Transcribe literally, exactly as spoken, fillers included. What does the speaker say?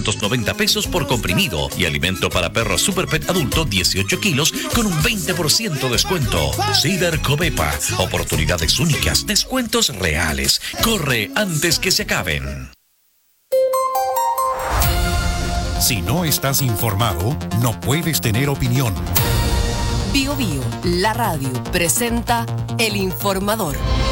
doscientos noventa pesos por comprimido. Y alimento para perros Super Pet adulto dieciocho kilos con un veinte por ciento descuento. Cider Covepa. Oportunidades únicas. Descuentos reales. Corre antes que se acaben. Si no estás informado, no puedes tener opinión. Bio Bio, la radio, presenta El Informador.